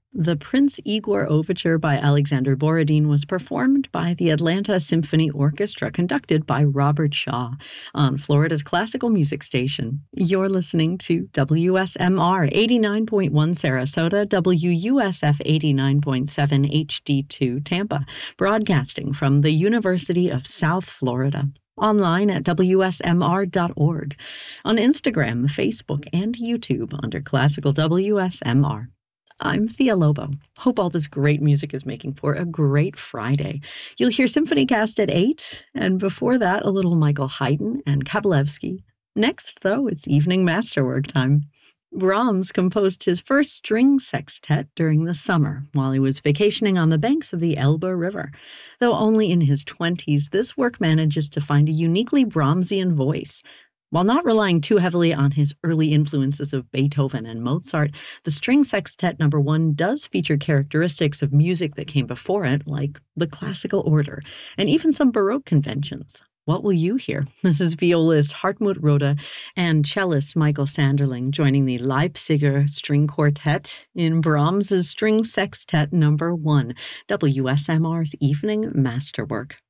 The Prince Igor Overture by Alexander Borodin was performed by the Atlanta Symphony Orchestra, conducted by Robert Shaw, on Florida's classical music station. You're listening to WSMR 89.1 Sarasota, WUSF 89.7 HD2 Tampa, broadcasting from the University of South Florida. Online at WSMR.org, on Instagram, Facebook, and YouTube under Classical WSMR. I'm Thea Lobo. Hope all this great music is making for a great Friday. You'll hear SymphonyCast at 8, and before that, a little Michael Haydn and Kabalevsky. Next, though, it's evening masterwork time. Brahms composed his first string sextet during the summer while he was vacationing on the banks of the Elbe River. Though only in his 20s, this work manages to find a uniquely Brahmsian voice. While not relying too heavily on his early influences of Beethoven and Mozart, the String Sextet No. 1 does feature characteristics of music that came before it, like the classical order, and even some Baroque conventions. What will you hear? This is violist Hartmut Roda and cellist Michael Sanderling joining the Leipziger String Quartet in Brahms' String Sextet No. 1, WSMR's Evening Masterwork.